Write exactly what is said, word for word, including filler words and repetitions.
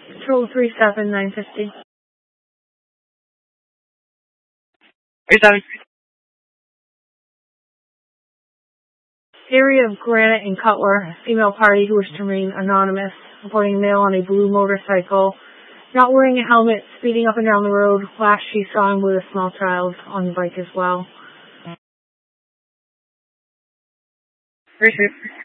Control three seven nine fifty. three seven. Area of Granite and Cutler, a female party who wished to remain anonymous, reporting a male on a blue motorcycle, not wearing a helmet, speeding up and down the road. Last she saw him with a small child on the bike as well. three six.